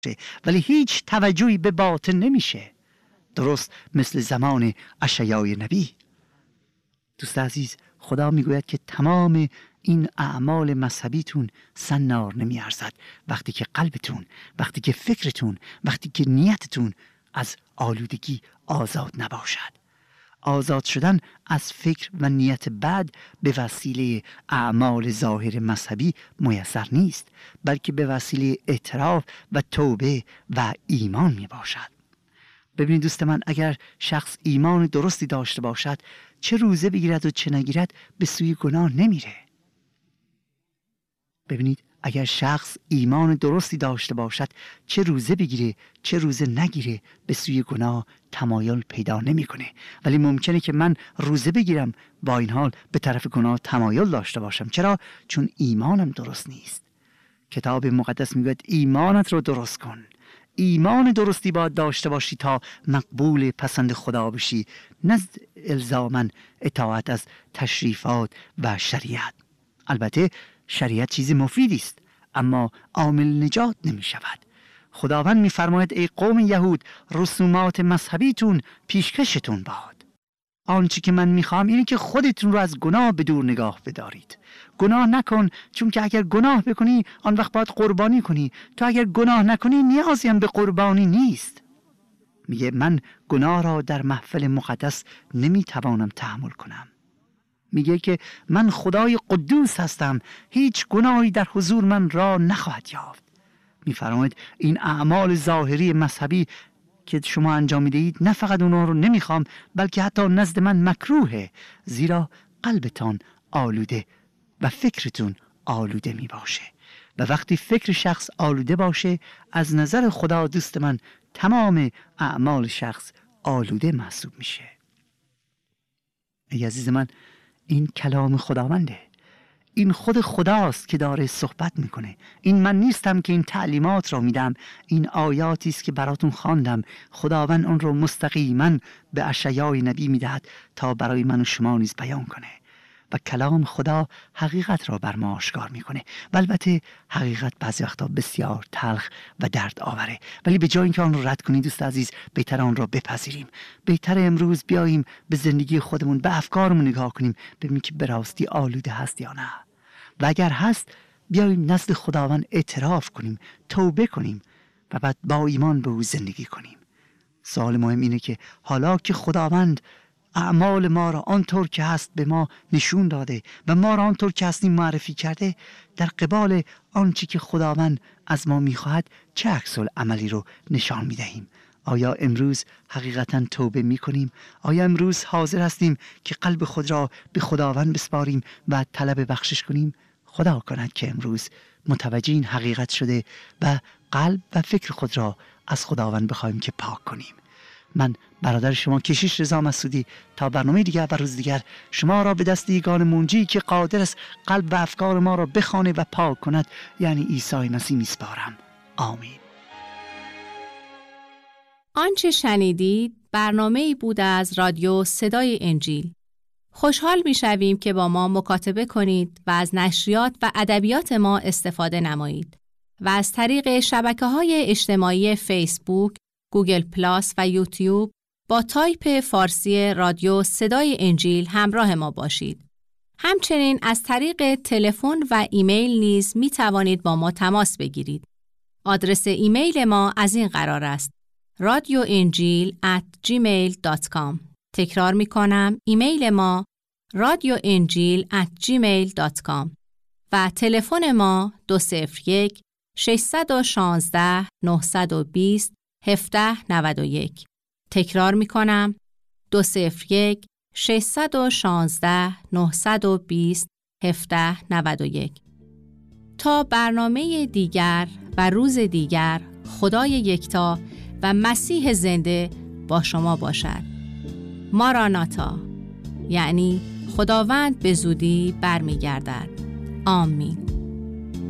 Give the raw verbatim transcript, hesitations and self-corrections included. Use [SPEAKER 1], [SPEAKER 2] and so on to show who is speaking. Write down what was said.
[SPEAKER 1] ولی هیچ توجهی به باطن نمیشه. درست مثل زمان اشعیای نبی. دوست عزیز، خدا میگوید که تمام این اعمال مذهبیتون سنار نمیارزد وقتی که قلبتون، وقتی که فکرتون، وقتی که نیتتون از آلودگی آزاد نباشد. آزاد شدن از فکر و نیت بد به وسیله اعمال ظاهر مذهبی میسر نیست، بلکه به وسیله اعتراف و توبه و ایمان می باشد. ببینید دوست من، اگر شخص ایمان درستی داشته باشد، چه روزه بگیرد و چه نگیرد به سوی گناه نمیره. ببینید اگر شخص ایمان درستی داشته باشد، چه روزه بگیره چه روزه نگیره به سوی گناه تمایل پیدا نمیکنه. ولی ممکنه که من روزه بگیرم با این حال به طرف گناه تمایل داشته باشم. چرا؟ چون ایمانم درست نیست. کتاب مقدس میگه ایمانت رو درست کن. ایمان درستی باید داشته باشی تا مقبول پسند خدا بشی، نه الزاماً اطاعت از تشریفات و شریعت. البته شریعت چیزی مفیدی است، اما عامل نجات نمی شود. خداوند می فرماید ای قوم یهود، رسومات مذهبیتون پیشکشتون باد. آنچه که من می خواهم اینه که خودتون رو از گناه به دور نگاه بدارید. گناه نکن، چون که اگر گناه بکنی آن وقت باید قربانی کنی. تو اگر گناه نکنی نیازی هم به قربانی نیست. میگه من گناه را در محفل مقدس نمی توانم تحمل کنم. میگه که من خدای قدوس هستم، هیچ گناهی در حضور من را نخواهد یافت. میفرماید این اعمال ظاهری مذهبی که شما انجام میدهید، نه فقط اونا رو نمیخوام، بلکه حتی نزد من مکروهه، زیرا قلبتان آلوده و فکرتون آلوده میباشه. و وقتی فکر شخص آلوده باشه، از نظر خدا دوست من تمام اعمال شخص آلوده محسوب میشه. ای عزیز من، این کلام خداونده، این خود خداست که داره صحبت میکنه. این من نیستم که این تعلیمات را میدم، این آیاتی است که براتون خواندم. خداوند اون رو مستقیما به اشعیای نبی میدهد تا برای من و شما نیز بیان کنه. و کلام خدا حقیقت را بر ما آشکار میکنه. و البته حقیقت بعضی وقتا بسیار تلخ و درد آوره، ولی به جای اینکه آن رو رد کنید دوست عزیز، بهتر آن را بپذیریم. بهتر امروز بیاییم به زندگی خودمون، به افکارمون نگاه کنیم، ببینیم که به راستی آلوده هست یا نه. و اگر هست، بیاییم نزد خداوند اعتراف کنیم، توبه کنیم و بعد با ایمان به او زندگی کنیم. سوال مهم اینه که حالا که خداوند اعمال ما را آنطور که هست به ما نشون داده و ما را آنطور که هستیم معرفی کرده، در قبال آنچه که خداوند از ما میخواهد چه عکس العملی رو نشان میدهیم؟ آیا امروز حقیقتا توبه میکنیم؟ آیا امروز حاضر هستیم که قلب خود را به خداوند بسپاریم و طلب بخشش کنیم؟ خدا کند که امروز متوجه این حقیقت شده و قلب و فکر خود را از خداوند بخوایم که پاک کنیم. من برادر شما کشیش رضا مسعودی تا برنامه دیگر و روز دیگر شما را به دست یگان منجی که قادر است قلب و افکار ما را بخوانه و پاک کند، یعنی عیسی مسیح میسپارم. آمین.
[SPEAKER 2] آنچه شنیدید برنامه‌ای بود از رادیو صدای انجیل. خوشحال می‌شویم که با ما مکاتبه کنید و از نشریات و ادبیات ما استفاده نمایید و از طریق شبکه‌های اجتماعی فیسبوک، گوگل پلاس و یوتیوب با تایپ فارسی رادیو صدای انجیل همراه ما باشید. همچنین از طریق تلفن و ایمیل نیز می توانید با ما تماس بگیرید. آدرس ایمیل ما از این قرار است: رادیو انجیل ات جیمیل دات کام. تکرار می کنم، ایمیل ما رادیو انجیل ات جیمیل دات کام و تلفن ما دو صفر یک شش یک شش نه دو صفر هفت نه یک. تکرار می کنم، دو صفر یک شش یک شش نه دو صفر هفت نه یک. تا برنامه دیگر و روز دیگر، خدای یکتا و مسیح زنده با شما باشد. ماراناتا، یعنی خداوند به زودی برمیگردد. آمین.